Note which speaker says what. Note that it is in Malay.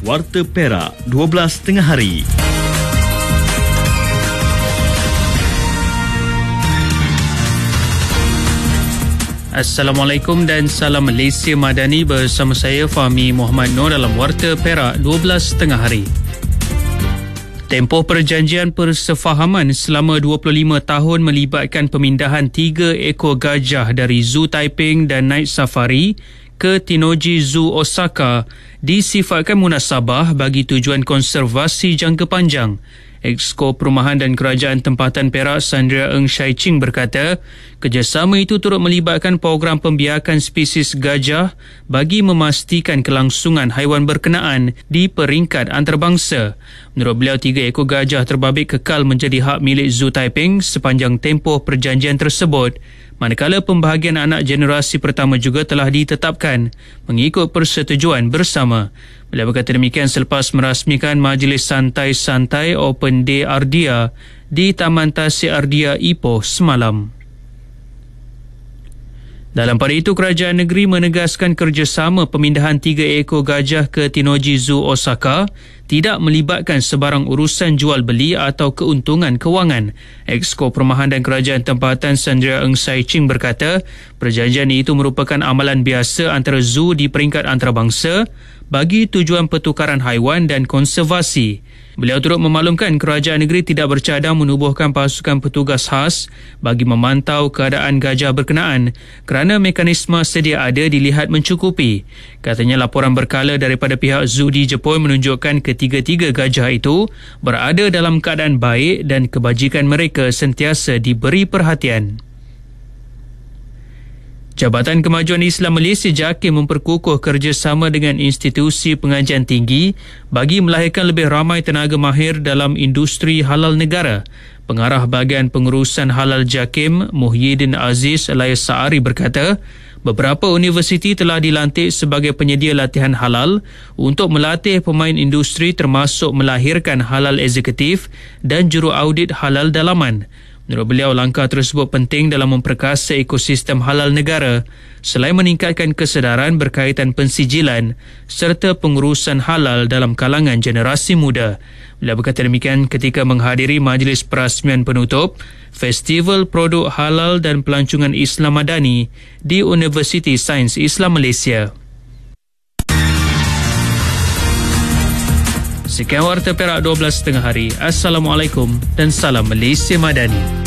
Speaker 1: Warta Perak 12 tengah hari.
Speaker 2: Assalamualaikum dan salam Malaysia Madani, bersama saya Fahmi Muhammad Noor dalam Warta Perak 12 tengah hari. Tempoh perjanjian persefahaman selama 25 tahun melibatkan pemindahan 3 ekor gajah dari Zoo Taiping dan Night Safari ke Tennoji Zoo Osaka disifatkan munasabah bagi tujuan konservasi jangka panjang. Exco Perumahan dan Kerajaan Tempatan Perak Sandria Ng Shai Ching berkata, kerjasama itu turut melibatkan program pembiakan spesies gajah bagi memastikan kelangsungan haiwan berkenaan di peringkat antarabangsa. Menurut beliau, 3 ekor gajah terbabit kekal menjadi hak milik Zoo Taiping sepanjang tempoh perjanjian tersebut, manakala pembahagian anak generasi pertama juga telah ditetapkan mengikut persetujuan bersama. Beliau berkata demikian selepas merasmikan Majlis Santai-Santai Open Day Ardia di Taman Tasik Ardia Ipoh semalam. Dalam pada itu, kerajaan negeri menegaskan kerjasama pemindahan 3 ekor gajah ke Tennoji Zoo Osaka tidak melibatkan sebarang urusan jual beli atau keuntungan kewangan. Exco Perumahan dan Kerajaan Tempatan Sandria Ng Shai Ching berkata, perjanjian itu merupakan amalan biasa antara zoo di peringkat antarabangsa bagi tujuan pertukaran haiwan dan konservasi. Beliau turut memaklumkan kerajaan negeri tidak bercadang menubuhkan pasukan petugas khas bagi memantau keadaan gajah berkenaan kerana mekanisme sedia ada dilihat mencukupi. Katanya laporan berkala daripada pihak zoo di Jepun menunjukkan ketiga-tiga gajah itu berada dalam keadaan baik dan kebajikan mereka sentiasa diberi perhatian. Jabatan Kemajuan Islam Malaysia JAKIM memperkukuh kerjasama dengan institusi pengajian tinggi bagi melahirkan lebih ramai tenaga mahir dalam industri halal negara. Pengarah Bahagian Pengurusan Halal JAKIM, Muhyiddin Aziz Elias Saari berkata, beberapa universiti telah dilantik sebagai penyedia latihan halal untuk melatih pemain industri termasuk melahirkan halal eksekutif dan juru audit halal dalaman. Menurut beliau, langkah tersebut penting dalam memperkasa ekosistem halal negara selain meningkatkan kesedaran berkaitan pensijilan serta pengurusan halal dalam kalangan generasi muda. Beliau berkata demikian ketika menghadiri majlis perasmian penutup Festival Produk Halal dan Pelancongan Islam Madani di Universiti Sains Islam Malaysia. Sekian Warta Perak 12 tengah hari. Assalamualaikum dan salam Malaysia Madani.